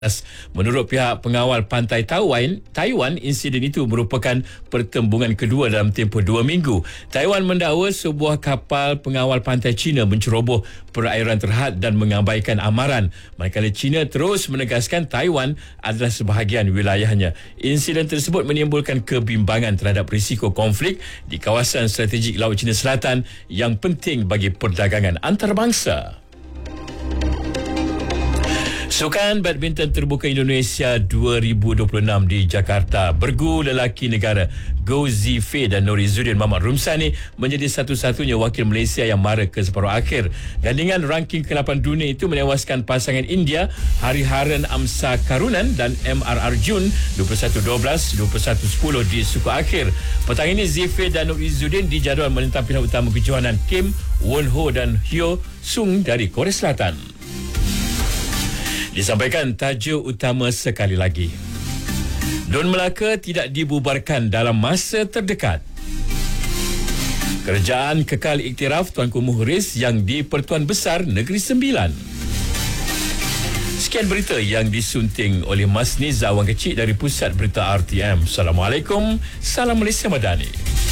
Menurut pihak pengawal pantai Taiwan, insiden itu merupakan pertembungan kedua dalam tempoh 2 minggu. Taiwan mendakwa sebuah kapal pengawal pantai China menceroboh perairan terhad dan mengabaikan amaran. Manakala China terus menegaskan Taiwan adalah sebahagian wilayahnya. Insiden tersebut menimbulkan kebimbangan terhadap risiko konflik di kawasan strategik Laut Cina Selatan yang penting bagi perdagangan antarabangsa. Sukan Badminton Terbuka Indonesia 2026 di Jakarta. Bergu lelaki negara Goh Zifei dan Nur Izzuddin Muhammad Rumsani menjadi satu-satunya wakil Malaysia yang mara ke separuh akhir. Gandingan ranking ke-8 dunia itu menewaskan pasangan India Hariharan Amsa Karunan dan MR Arjun 21-12, 21-10 di suku akhir. Petang ini Zifei dan Nur Izzuddin dijadual menentang pilihan utama kejohanan Kim Won Ho dan Hyo Sung dari Korea Selatan. Disampaikan tajuk utama sekali lagi. Dun Melaka tidak dibubarkan dalam masa terdekat. Kerajaan kekal iktiraf Tuanku Muhriz yang di Pertuan Besar Negeri Sembilan. Sekian berita yang disunting oleh Mas Niza Awang Kecil dari Pusat Berita RTM. Assalamualaikum, salam Malaysia Madani.